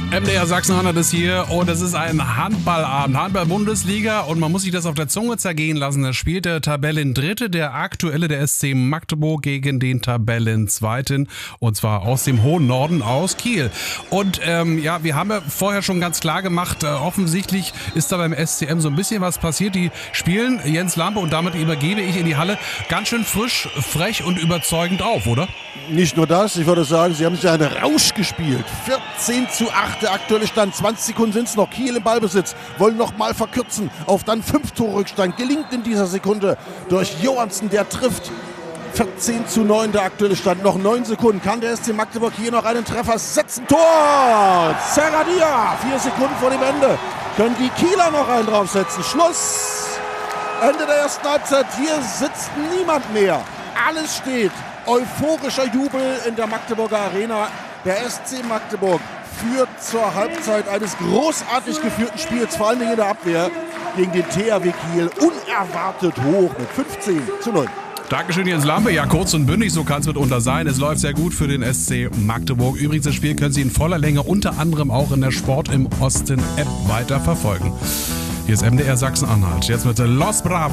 MDR Sachsen-Anhalt ist hier und es ist ein Handballabend, Handball-Bundesliga und man muss sich das auf der Zunge zergehen lassen. Da spielt der Tabellendritte, der aktuelle, der SC Magdeburg gegen den Tabellenzweiten und zwar aus dem hohen Norden, aus Kiel. Und wir haben ja vorher schon ganz klar gemacht, offensichtlich ist da beim SCM so ein bisschen was passiert. Die spielen Jens Lampe und damit übergebe ich in die Halle ganz schön frisch, frech und überzeugend auf, oder? Nicht nur das, ich würde sagen, sie haben sich einen Rausch gespielt. 14:8 der aktuelle Stand, 20 Sekunden sind es noch. Kiel im Ballbesitz, wollen nochmal verkürzen auf dann 5-Tore-Rückstand. Gelingt in dieser Sekunde durch Johansen, der trifft. 14:9 der aktuelle Stand, noch 9 Sekunden. Kann der SC Magdeburg hier noch einen Treffer setzen? Tor! Zeradia, 4 Sekunden vor dem Ende. Können die Kieler noch einen draufsetzen? Schluss! Ende der ersten Halbzeit, hier sitzt niemand mehr. Alles steht. Euphorischer Jubel in der Magdeburger Arena. Der SC Magdeburg führt zur Halbzeit eines großartig geführten Spiels, vor allem in der Abwehr, gegen den THW Kiel. Unerwartet hoch mit 15:9. Dankeschön, Jens Lampe. Ja, kurz und bündig, so kann es mitunter sein. Es läuft sehr gut für den SC Magdeburg. Übrigens, das Spiel können Sie in voller Länge unter anderem auch in der Sport im Osten App weiter verfolgen. Hier ist MDR Sachsen-Anhalt. Jetzt mit Los Bravos.